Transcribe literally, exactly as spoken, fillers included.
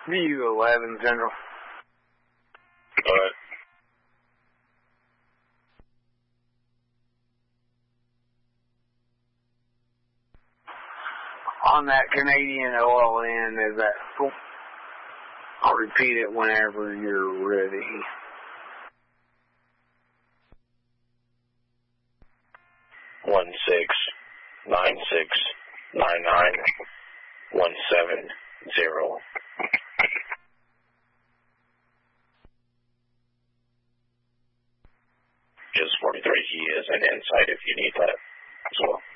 View eleven Central. Alright. On that Canadian O L N, is that full? I'll repeat it whenever you're ready. One six nine six nine nine one seven zero. Just forty-three years and insight if you need that as well.